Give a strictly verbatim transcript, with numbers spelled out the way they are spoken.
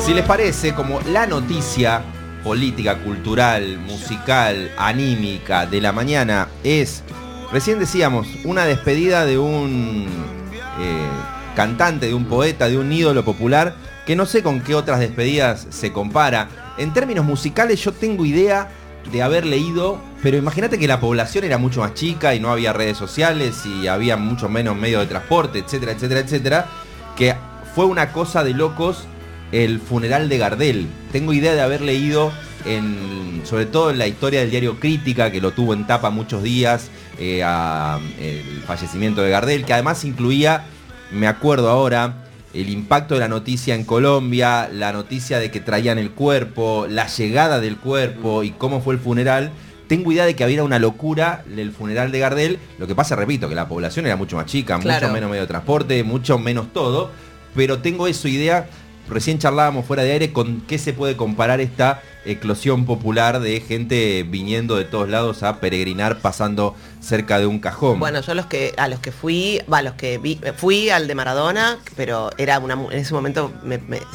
Si les parece, como la noticia política, cultural, musical, anímica de la mañana es, recién decíamos, una despedida de un eh, cantante, de un poeta, de un ídolo popular, que no sé con qué otras despedidas se compara. En términos musicales yo tengo idea de haber leído, pero imagínate que la población era mucho más chica y no había redes sociales y había mucho menos medios de transporte, etcétera, etcétera, etcétera, que fue una cosa de locos el funeral de Gardel. Tengo idea de haber leído, en, sobre todo en la historia del diario Crítica, que lo tuvo en tapa muchos días, eh, a, el fallecimiento de Gardel, que además incluía, me acuerdo ahora, el impacto de la noticia en Colombia, la noticia de que traían el cuerpo, la llegada del cuerpo y cómo fue el funeral. Tengo idea de que había una locura el funeral de Gardel. Lo que pasa, repito, que la población era mucho más chica, claro, mucho menos medio de transporte, mucho menos todo. Pero tengo eso idea, recién charlábamos fuera de aire, con qué se puede comparar esta eclosión popular de gente viniendo de todos lados a peregrinar pasando cerca de un cajón. Bueno, yo los que a los que fui, va, los que vi, fui al de Maradona, pero era una en ese momento me, me